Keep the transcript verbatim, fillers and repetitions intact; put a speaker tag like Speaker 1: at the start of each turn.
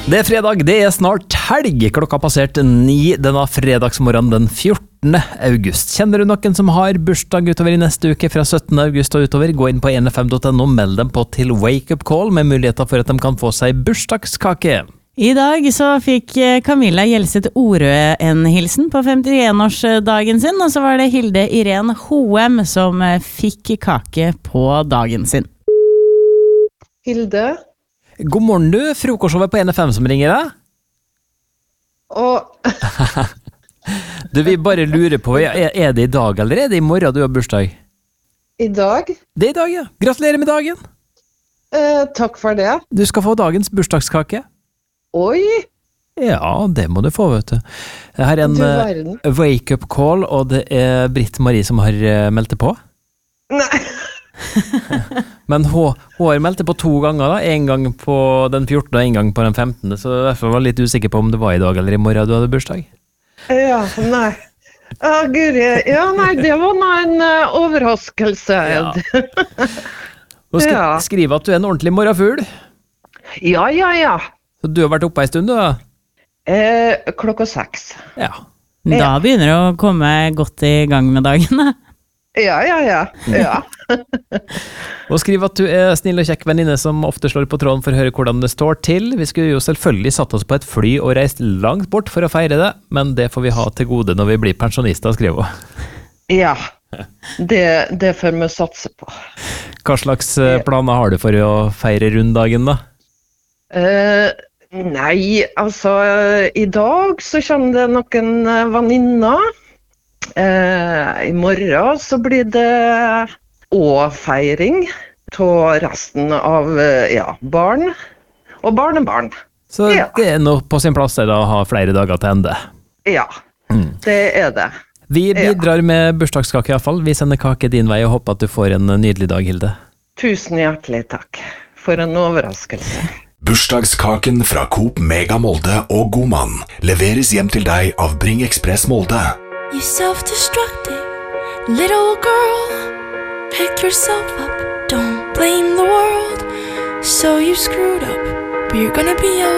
Speaker 1: Det er fredag, det er snart helg. Klokka passert ni denne fredagsmorgen den fjortende august. Kjenner du noen som har bursdag utover i neste uke fra syttende august og utover? Gå inn på en f m punktum no, meld dem på til Wake Up Call med muligheter for at de kan få seg bursdagskake.
Speaker 2: I dag så fikk Camilla Gjelseth Orø en hilsen på femtién-årsdagen sin, og så var det Hilde Irene Hoem som fikk kake på dagen sin.
Speaker 3: Hilde?
Speaker 1: God morgen du, frokostshowet på en f m som ringer deg.
Speaker 3: Og
Speaker 1: Du, vi bare lurer på, er er det i dag eller er det i morgen du har bursdag?
Speaker 3: i dag?
Speaker 1: Det er i dag, ja. Gratulerer med dagen.
Speaker 3: Eh, takk for det.
Speaker 1: Du skal få dagens bursdagskake.
Speaker 3: Oi,
Speaker 1: Ja, det må du få, vet du. Her er en
Speaker 3: du
Speaker 1: eh,
Speaker 3: verden.
Speaker 1: wake up call, og det er Britt Marie som har eh, meldt det på.
Speaker 3: Nei,
Speaker 1: Men hun, hun har meldt det på to ganger da, en gang på den fjortende og en gang på den femtende, så derfor var jeg litt usikker på om det var i dag eller i morgen du hadde bursdag.
Speaker 3: ja, nei. Ah, Guri, ja, nei, det var nå en uh, overraskelse.
Speaker 1: Ja.
Speaker 3: Ja.
Speaker 1: Hun skri
Speaker 3: Ja.
Speaker 1: skriver at du er en ordentlig morgenfugl,
Speaker 3: ja, ja, ja.
Speaker 1: så du har vært oppe en stund da.
Speaker 3: Eh, klokka seks.
Speaker 1: Ja.
Speaker 2: Da
Speaker 3: Ja.
Speaker 2: begynner det å komme godt i gang med dagen. Da.
Speaker 3: Ja, ja, ja. Ja,
Speaker 1: Og skriver at du er snill og kjekk venninne som ofte slår på tråden for å høre hvordan det står til. Vi skulle jo selvfølgelig satt oss på et fly og reist langt bort for å feire det, men det får vi ha til gode når vi blir pensjonister, skriver hun.
Speaker 3: ja. Det, det får vi satse på.
Speaker 1: Hva slags eh, planer har du for å feire runddagen da?
Speaker 3: Eh, nei, altså, eh, i dag så kommer det noen eh, venninner. Eh, I morgen så blir det også feiring av resten av eh, ja, barn og barnebarn.
Speaker 1: Så
Speaker 3: Ja.
Speaker 1: det er nå på sin plass er det å ha flere dager til ende.
Speaker 3: Ja,
Speaker 1: Mm.
Speaker 3: det er det.
Speaker 1: Vi bidrar med bursdagskake i hvert fall. Vi sender kake din vei og håper at du får en nydelig dag, Hilde.
Speaker 3: Tusen hjertelig takk for en overraskelse.
Speaker 4: Bursdagskaken fra Coop Mega Molde og Godmann leveres hjem til deg av Bring Express Molde.
Speaker 5: You self-destructive little girl. Pick yourself up, don't blame the world. So you screwed up, but you're gonna be